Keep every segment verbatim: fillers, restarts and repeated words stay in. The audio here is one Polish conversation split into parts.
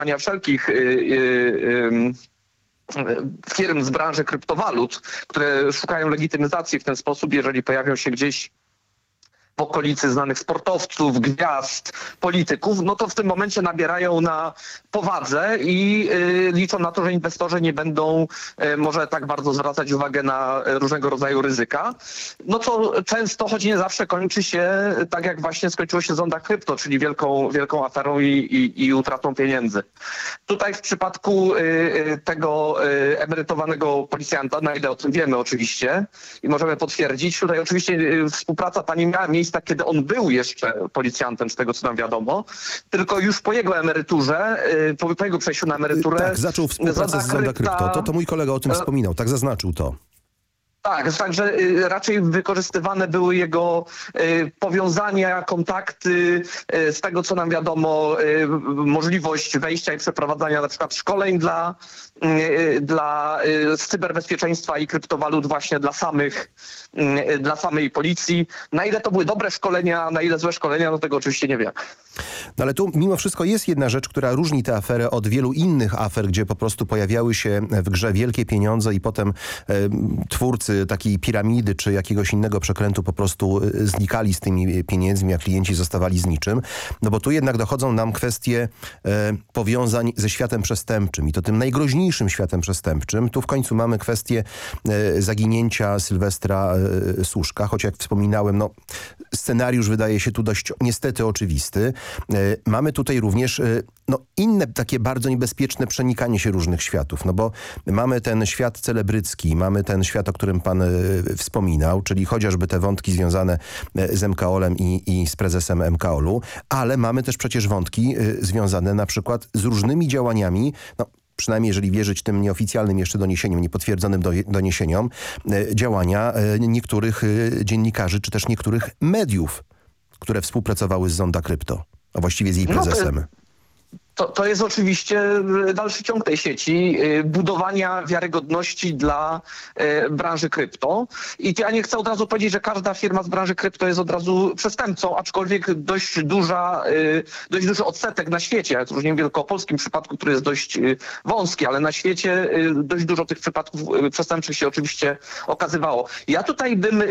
działania wszelkich yy, yy, firm z branży kryptowalut, które szukają legitymizacji w ten sposób, jeżeli pojawią się gdzieś w okolicy znanych sportowców, gwiazd, polityków, no to w tym momencie nabierają na powadze i y, liczą na to, że inwestorzy nie będą y, może tak bardzo zwracać uwagę na y, różnego rodzaju ryzyka. No co często, choć nie zawsze, kończy się tak, jak właśnie skończyło się z Zonda Krypto, czyli wielką, wielką aferą i, i, i utratą pieniędzy. Tutaj w przypadku y, tego y, emerytowanego policjanta, na ile o tym wiemy oczywiście i możemy potwierdzić, tutaj oczywiście y, współpraca pani miała miejsce, kiedy on był jeszcze policjantem, z tego co nam wiadomo, tylko już po jego emeryturze, po, po jego przejściu na emeryturę... Tak, zaczął współpracę z Zonda Krypto. To, to mój kolega o tym wspominał, tak zaznaczył to. Tak, także y, raczej wykorzystywane były jego y, powiązania, kontakty, y, z tego co nam wiadomo, y, możliwość wejścia i przeprowadzania na przykład szkoleń dla, y, dla y, z cyberbezpieczeństwa i kryptowalut właśnie dla samych, y, dla samej policji. Na ile to były dobre szkolenia, na ile złe szkolenia, no tego oczywiście nie wiem. No ale tu mimo wszystko jest jedna rzecz, która różni tę aferę od wielu innych afer, gdzie po prostu pojawiały się w grze wielkie pieniądze i potem e, twórcy takiej piramidy czy jakiegoś innego przekrętu po prostu znikali z tymi pieniędzmi, a klienci zostawali z niczym. No bo tu jednak dochodzą nam kwestie e, powiązań ze światem przestępczym i to tym najgroźniejszym światem przestępczym. Tu w końcu mamy kwestię e, zaginięcia Sylwestra e, Słuszka, choć jak wspominałem, no scenariusz wydaje się tu dość niestety oczywisty. E, mamy tutaj również e, no, inne takie bardzo niebezpieczne przenikanie się różnych światów, no bo mamy ten świat celebrycki, mamy ten świat, o którym pan y, wspominał, czyli chociażby te wątki związane z M K O L-em i, i z prezesem M K O L-u, ale mamy też przecież wątki y, związane na przykład z różnymi działaniami, no, przynajmniej jeżeli wierzyć tym nieoficjalnym jeszcze doniesieniom, niepotwierdzonym do, doniesieniom, y, działania y, niektórych y, dziennikarzy, czy też niektórych mediów, które współpracowały z Zonda Krypto, a właściwie z jej prezesem. No to... To, to jest oczywiście dalszy ciąg tej sieci, budowania wiarygodności dla branży krypto. I ja nie chcę od razu powiedzieć, że każda firma z branży krypto jest od razu przestępcą, aczkolwiek dość duża, dość duży odsetek na świecie, jak różnie w wielkopolskim przypadku, który jest dość wąski, ale na świecie dość dużo tych przypadków przestępczych się oczywiście okazywało. Ja tutaj bym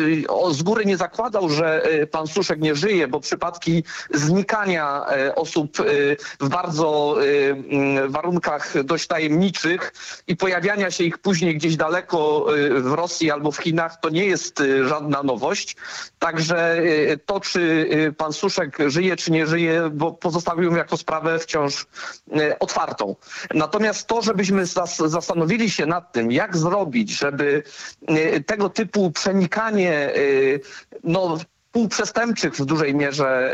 z góry nie zakładał, że pan Słuszek nie żyje, bo przypadki znikania osób w bardzo y, y, warunkach dość tajemniczych i pojawiania się ich później gdzieś daleko y, w Rosji albo w Chinach, to nie jest y, żadna nowość. Także y, to, czy y, pan Słuszek żyje, czy nie żyje, bo pozostawiłem jako sprawę wciąż y, otwartą. Natomiast to, żebyśmy zas zastanowili się nad tym, jak zrobić, żeby y, tego typu przenikanie y, no, półprzestępczych w dużej mierze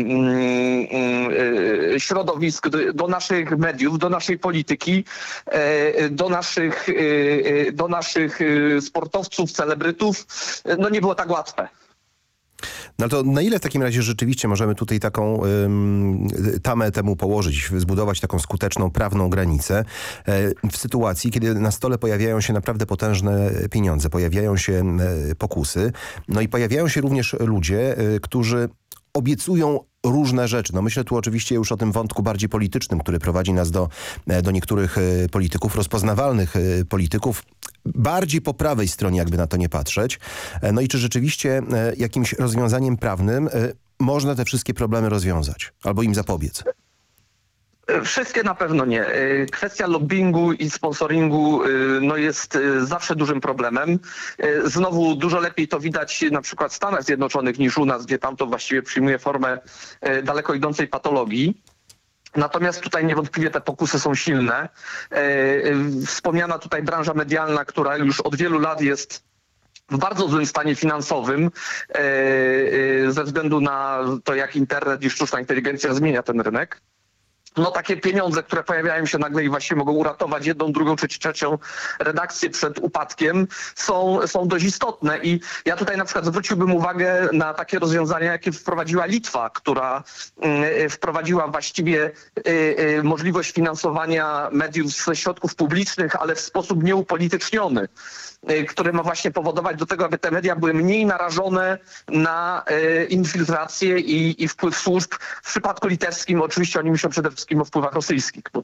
y, y, y, środowisk do, do naszych mediów, do naszej polityki, y, do naszych, y, do naszych sportowców, celebrytów, no nie było tak łatwe. No to na ile w takim razie rzeczywiście możemy tutaj taką ym, tamę temu położyć, zbudować taką skuteczną, prawną granicę y, w sytuacji, kiedy na stole pojawiają się naprawdę potężne pieniądze, pojawiają się y, pokusy, no i pojawiają się również ludzie, y, którzy obiecują różne rzeczy. No myślę tu oczywiście już o tym wątku bardziej politycznym, który prowadzi nas do, do niektórych y, polityków, rozpoznawalnych y, polityków, bardziej po prawej stronie, jakby na to nie patrzeć. No i czy rzeczywiście jakimś rozwiązaniem prawnym można te wszystkie problemy rozwiązać albo im zapobiec? Wszystkie na pewno nie. Kwestia lobbingu i sponsoringu no jest zawsze dużym problemem. Znowu dużo lepiej to widać na przykład w Stanach Zjednoczonych niż u nas, gdzie tam to właściwie przyjmuje formę daleko idącej patologii. Natomiast tutaj niewątpliwie te pokusy są silne. Wspomniana tutaj branża medialna, która już od wielu lat jest w bardzo złym stanie finansowym ze względu na to, jak internet i sztuczna inteligencja zmienia ten rynek. No takie pieniądze, które pojawiają się nagle i właśnie mogą uratować jedną, drugą czy trzecią redakcję przed upadkiem, są, są dość istotne. I ja tutaj na przykład zwróciłbym uwagę na takie rozwiązania, jakie wprowadziła Litwa, która y, wprowadziła właściwie y, y, możliwość finansowania mediów ze środków publicznych, ale w sposób nieupolityczniony, y, który ma właśnie powodować do tego, aby te media były mniej narażone na y, infiltrację i, i wpływ służb. W przypadku litewskim oczywiście oni muszą przede wszystkim wszystkim o wpływach rosyjskich. Bo